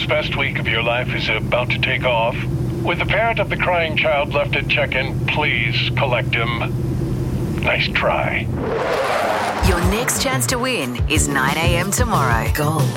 best week of your life is about to take off. With the parent of the crying child left at check-in, please collect him. Nice try. Your next chance to win is 9 a.m. tomorrow. Gold.